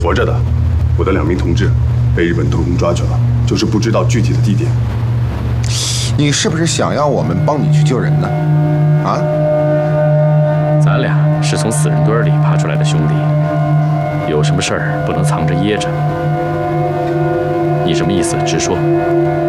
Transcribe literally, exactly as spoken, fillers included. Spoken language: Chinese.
活着的，我的两名同志被日本特工抓去了，就是不知道具体的地点。 你是不是想要我们帮你去救人呢？啊？ 咱俩是从死人堆里爬出来的兄弟，有什么事儿不能藏着掖着。你什么意思？直说。